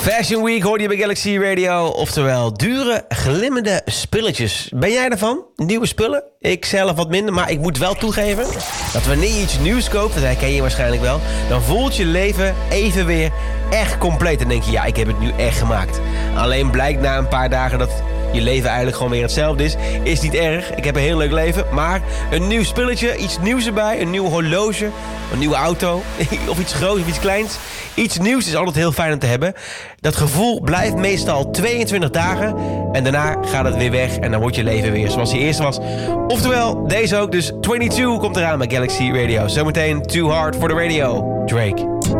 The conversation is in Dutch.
Fashion Week hoorde je bij Galaxy Radio. Oftewel, dure, glimmende spulletjes. Ben jij ervan? Nieuwe spullen? Ik zelf wat minder, maar ik moet wel toegeven dat wanneer je iets nieuws koopt, dat herken je waarschijnlijk wel, dan voelt je leven even weer echt compleet. En denk je, ja, ik heb het nu echt gemaakt. Alleen blijkt na een paar dagen dat je leven eigenlijk gewoon weer hetzelfde is. Is niet erg, ik heb een heel leuk leven. Maar een nieuw spulletje, iets nieuws erbij, een nieuw horloge, een nieuwe auto, of iets groots of iets kleins. Iets nieuws is altijd heel fijn om te hebben. Dat gevoel blijft meestal 22 dagen. En daarna gaat het weer weg en dan wordt je leven weer zoals hij eerst was. Oftewel, deze ook. Dus 22 komt eraan bij Galaxy Radio. Zometeen Too Hard for the Radio. Drake.